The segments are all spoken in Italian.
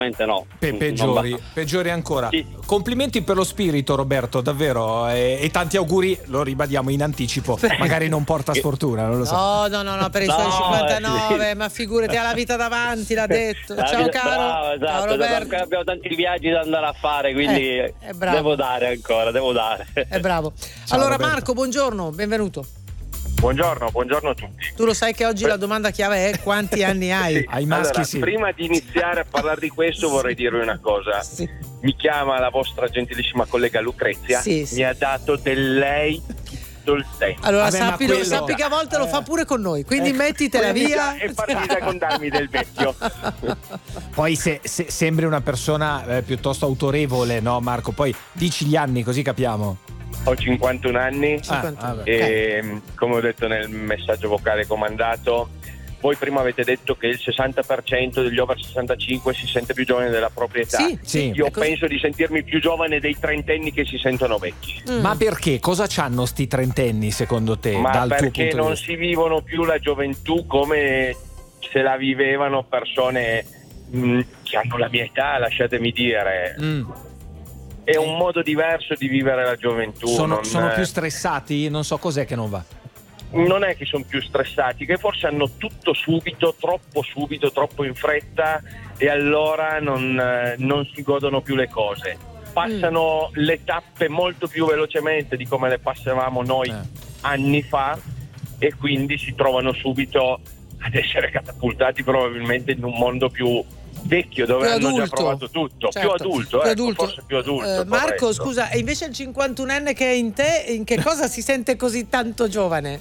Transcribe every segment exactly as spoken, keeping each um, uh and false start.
no. Pe- peggiori, peggiori ancora. Sì. Complimenti per lo spirito, Roberto, davvero, e, e tanti auguri, lo ribadiamo in anticipo. Magari non porta sfortuna, non lo so. No, no, no, no, per i no, suoi cinquantanove, ma figurati, ha la vita davanti, l'ha detto. La Ciao vita, caro. bravo, esatto, Ciao Roberto. Abbiamo tanti viaggi da andare a fare, quindi eh, devo dare ancora, devo dare. È bravo. Ciao, allora Roberto. Marco, buongiorno, benvenuto. Buongiorno, buongiorno a tutti. Tu lo sai che oggi la domanda chiave è quanti anni hai? Sì. Ai maschi allora, sì. Prima di iniziare a parlare di questo vorrei dirvi una cosa. Sì. Mi chiama la vostra gentilissima collega Lucrezia, Sì, sì. mi ha dato del lei tutto il tempo. Allora Vabbè, sappi, quello- sappi che a volte lo fa pure con noi, quindi Ecco. mettitela Quindi via. già è partita con darmi del vecchio. Poi se, se sembri una persona eh, piuttosto autorevole, no Marco? Poi dici gli anni così capiamo. Ho cinquantuno anni cinquantuno. Ah, vabbè. e come ho detto nel messaggio vocale comandato, voi prima avete detto che il sessanta per cento degli over sessantacinque si sente più giovane della propria età. Sì, Sì. Io è così. penso di sentirmi più giovane dei trentenni che si sentono vecchi. Mm. Ma perché? Cosa c'hanno sti trentenni secondo te? Ma dal tuo perché punto di non vista? si vivono più la gioventù come se la vivevano persone mh, che hanno la mia età, lasciatemi dire. Mm. È un modo diverso di vivere la gioventù. Sono, non, sono più stressati? Non so cos'è che non va. non è che sono più stressati, che forse hanno tutto subito, troppo subito, troppo in fretta, e allora non, eh, non si godono più le cose. Passano Mm. le tappe molto più velocemente di come le passavamo noi Eh. anni fa, e quindi si trovano subito ad essere catapultati probabilmente in un mondo più vecchio, dove Più hanno adulto. già provato tutto. Certo, Più adulto, più ecco, adulto. forse più adulto. Eh, Marco, corretto. scusa, e invece il cinquantunenne che è in te, in che cosa si sente così tanto giovane?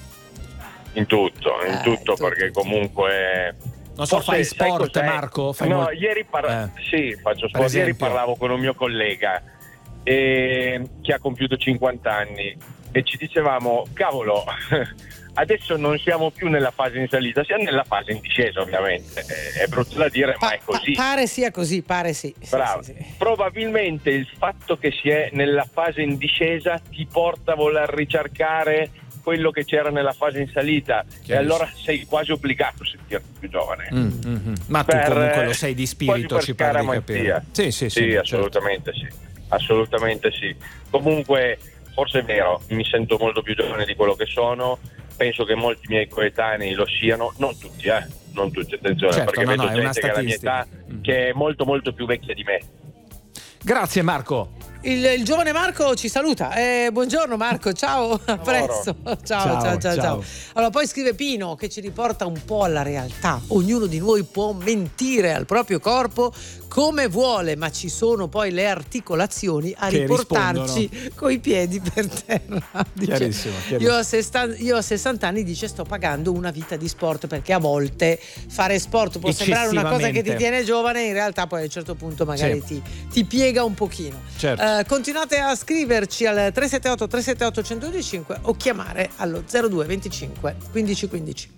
In tutto, in Eh, tutto, tutto. perché comunque Non so, forse, fai sai sport, cos'è? Marco? Fai no, mol- ieri par- Eh. sì, faccio Per sport. Ieri esempio. parlavo con un mio collega eh, che ha compiuto cinquanta anni e ci dicevamo, cavolo, adesso non siamo più nella fase in salita, siamo nella fase in discesa, ovviamente. Eh, È brutto da dire, ma Pa- è così. pa- pare sia così, pare sì. Sì, Bravo. sì, sì. Probabilmente il fatto che si è nella fase in discesa ti porta a voler ricercare quello che c'era nella fase in salita, e allora sei quasi obbligato a sentirti più giovane. Mm, mm, mm. Ma tu Per, comunque eh, lo sei di quasi spirito, per ci pare di scaramanzia. capire. Sì, sì, sì, Sì, certo. assolutamente sì. Assolutamente sì. Comunque, forse è vero, mi sento molto più giovane di quello che sono. Penso che molti miei coetanei lo siano, non tutti, eh, non tutti, attenzione, Certo, perché no, vedo no, è una gente che ha la mia età, statistica. Mm. che è molto molto più vecchia di me. Grazie Marco. Il, il giovane Marco ci saluta. Eh, buongiorno Marco, ciao, a presto. Ciao, ciao, ciao, ciao, ciao. Allora, poi scrive Pino che ci riporta un po' alla realtà. Ognuno di noi può mentire al proprio corpo come vuole, ma ci sono poi le articolazioni a Che riportarci coi piedi per terra. Dice, Chiarissimo, chiarissimo. Io a, sessanta, io a sessanta anni, dice, sto pagando una vita di sport, perché a volte fare sport può sembrare una cosa che ti Eccessivamente. tiene giovane, in realtà poi a un certo punto magari Sì. ti, ti piega un pochino. Certo. Eh, continuate a scriverci al tre sette otto tre sette otto uno zero due cinque o chiamare allo zero due venticinque quindici quindici.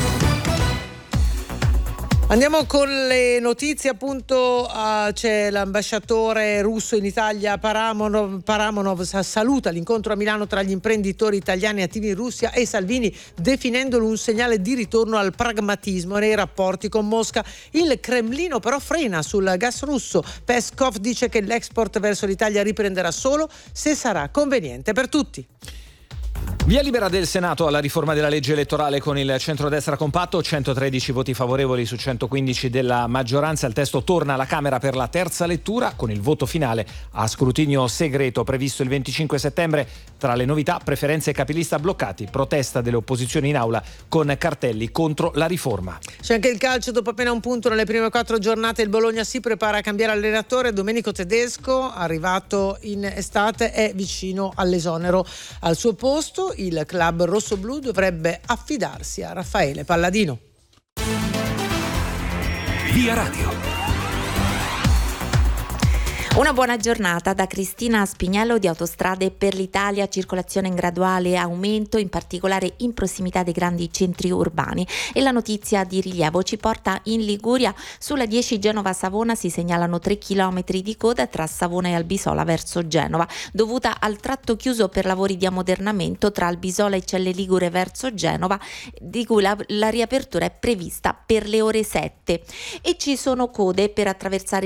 Andiamo con le notizie, appunto. Uh, c'è l'ambasciatore russo in Italia Paramonov, Paramonov saluta l'incontro a Milano tra gli imprenditori italiani attivi in Russia e Salvini, definendolo un segnale di ritorno al pragmatismo nei rapporti con Mosca. Il Cremlino però frena sul gas russo. Peskov dice che l'export verso l'Italia riprenderà solo se sarà conveniente per tutti. Via libera del Senato alla riforma della legge elettorale con il centrodestra compatto, centotredici voti favorevoli su centoquindici della maggioranza. Il testo torna alla Camera per la terza lettura con il voto finale a scrutinio segreto previsto il venticinque settembre. Tra le novità, preferenze e capilista bloccati, protesta delle opposizioni in aula con cartelli contro la riforma. C'è anche il calcio, dopo appena un punto nelle prime quattro giornate il Bologna si prepara a cambiare allenatore. Domenico Tedesco, arrivato in estate, è vicino all'esonero. Al suo posto il club rossoblu dovrebbe affidarsi a Raffaele Palladino. Via Radio. Una buona giornata da Cristina Spignello di Autostrade per l'Italia, circolazione in graduale aumento, in particolare in prossimità dei grandi centri urbani. E la notizia di rilievo ci porta in Liguria. Sulla dieci Genova-Savona si segnalano tre chilometri di coda tra Savona e Albisola verso Genova, dovuta al tratto chiuso per lavori di ammodernamento tra Albisola e Celle Ligure verso Genova, di cui la, la riapertura è prevista per le ore sette. E ci sono code per attraversare